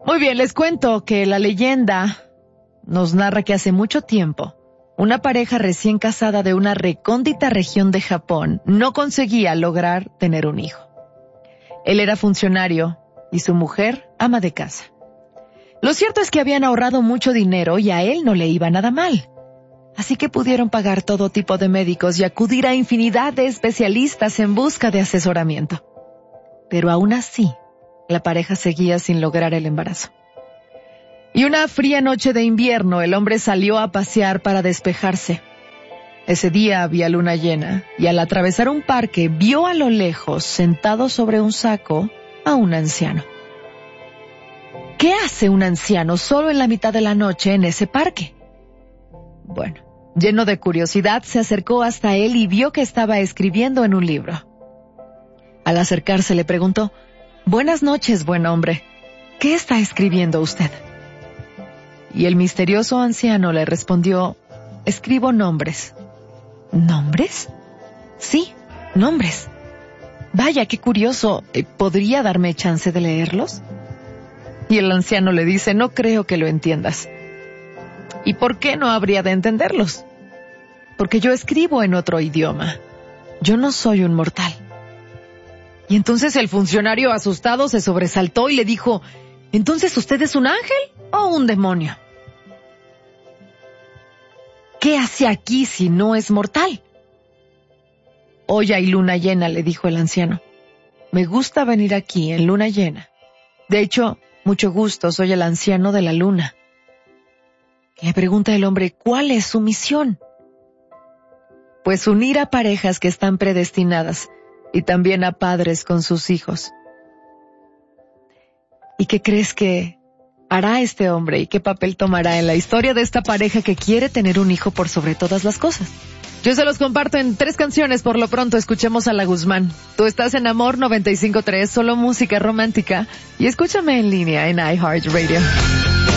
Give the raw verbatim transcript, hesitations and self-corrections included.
Muy bien, les cuento que la leyenda nos narra que hace mucho tiempo, una pareja recién casada de una recóndita región de Japón no conseguía lograr tener un hijo. Él era funcionario y su mujer ama de casa. Lo cierto es que habían ahorrado mucho dinero y a él no le iba nada mal. Así que pudieron pagar todo tipo de médicos y acudir a infinidad de especialistas en busca de asesoramiento. Pero aún así, la pareja seguía sin lograr el embarazo. Y una fría noche de invierno, el hombre salió a pasear para despejarse. Ese día había luna llena, y al atravesar un parque, vio a lo lejos, sentado sobre un saco, a un anciano. ¿Qué hace un anciano solo en la mitad de la noche en ese parque? Bueno, lleno de curiosidad, se acercó hasta él y vio que estaba escribiendo en un libro. Al acercarse le preguntó: «Buenas noches, buen hombre. ¿Qué está escribiendo usted?» Y el misterioso anciano le respondió: «Escribo nombres». ¿Nombres? Sí, nombres. Vaya, qué curioso. ¿Podría darme chance de leerlos? Y el anciano le dice: «No creo que lo entiendas». ¿Y por qué no habría de entenderlos? Porque yo escribo en otro idioma. Yo no soy un mortal. Y entonces el funcionario asustado se sobresaltó y le dijo: «¿Entonces usted es un ángel o un demonio? ¿Qué hace aquí si no es mortal?» «Hoy hay luna llena», le dijo el anciano. «Me gusta venir aquí en luna llena. De hecho, mucho gusto, soy el anciano de la luna». Le pregunta el hombre: «¿Cuál es su misión?» «Pues unir a parejas que están predestinadas y también a padres con sus hijos». ¿Y qué crees que hará este hombre y qué papel tomará en la historia de esta pareja que quiere tener un hijo por sobre todas las cosas? Yo se los comparto en tres canciones. Por lo pronto, escuchemos a La Guzmán. Tú estás en Amor noventa y cinco punto tres, solo música romántica, y escúchame en línea en iHeartRadio.